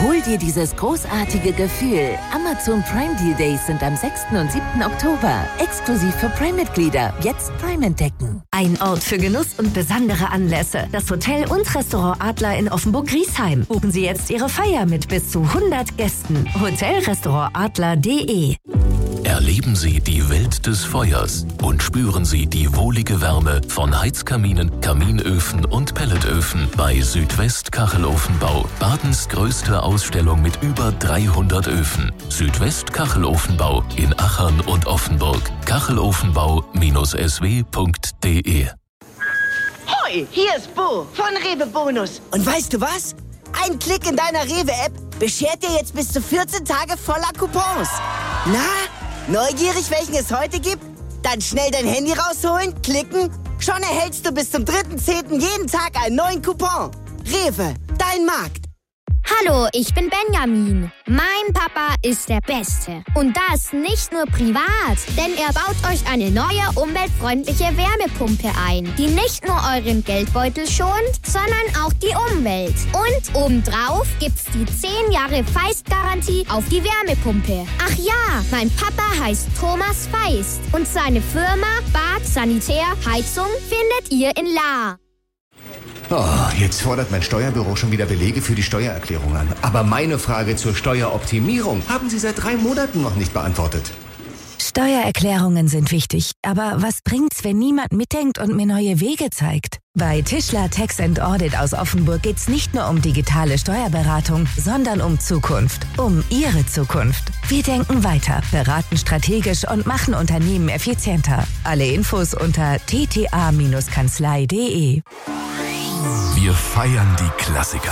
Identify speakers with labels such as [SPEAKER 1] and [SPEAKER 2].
[SPEAKER 1] Hol dir dieses großartige Gefühl. Amazon Prime Deal Days sind am 6. und 7. Oktober. Exklusiv für Prime-Mitglieder. Jetzt Prime entdecken.
[SPEAKER 2] Ein Ort für Genuss und besondere Anlässe. Das Hotel und Restaurant Adler in Offenburg-Griesheim. Buchen Sie jetzt Ihre Feier mit bis zu 100 Gästen. Hotelrestaurantadler.de.
[SPEAKER 3] Erleben Sie die Welt des Feuers und spüren Sie die wohlige Wärme von Heizkaminen, Kaminöfen und Pelletöfen bei Südwest Kachelofenbau. Badens größte Ausstellung mit über 300 Öfen. Südwest Kachelofenbau in Achern und Offenburg. Kachelofenbau-sw.de.
[SPEAKER 4] Hoi, hier ist Bo von Rewe Bonus. Und weißt du was? Ein Klick in deiner Rewe-App beschert dir jetzt bis zu 14 Tage voller Coupons. Na, neugierig, welchen es heute gibt? Dann schnell dein Handy rausholen, klicken. Schon erhältst du bis zum 3.10. jeden Tag einen neuen Coupon. Rewe, dein Markt.
[SPEAKER 5] Hallo, ich bin Benjamin. Mein Papa ist der Beste. Und das nicht nur privat, denn er baut euch eine neue umweltfreundliche Wärmepumpe ein, die nicht nur euren Geldbeutel schont, sondern auch die Umwelt. Und obendrauf gibt's die 10 Jahre Feist-Garantie auf die Wärmepumpe. Ach ja, mein Papa heißt Thomas Feist und seine Firma Bad Sanitär Heizung findet ihr in Lahr.
[SPEAKER 6] Oh, jetzt fordert mein Steuerbüro schon wieder Belege für die Steuererklärung an. Aber meine Frage zur Steueroptimierung haben Sie seit 3 Monaten noch nicht beantwortet.
[SPEAKER 2] Steuererklärungen sind wichtig, aber was bringt's, wenn niemand mitdenkt und mir neue Wege zeigt? Bei Tischler Tax & Audit aus Offenburg geht's nicht nur um digitale Steuerberatung, sondern um Zukunft, um Ihre Zukunft. Wir denken weiter, beraten strategisch und machen Unternehmen effizienter. Alle Infos unter tta-kanzlei.de.
[SPEAKER 3] Wir feiern die Klassiker.